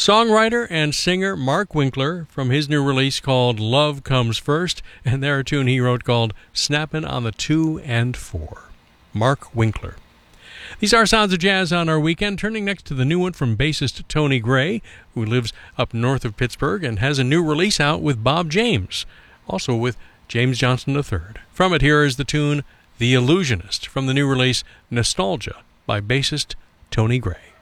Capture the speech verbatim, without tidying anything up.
Songwriter and singer Mark Winkler from his new release called Love Comes First, and there a tune he wrote called Snappin' on the Two and Four. Mark Winkler. These are Sounds of Jazz on our weekend, turning next to the new one from bassist Tony Gray, who lives up north of Pittsburgh and has a new release out with Bob James, also with James Johnson the third. From it, here is the tune The Illusionist from the new release Nostalgia by bassist Tony Gray.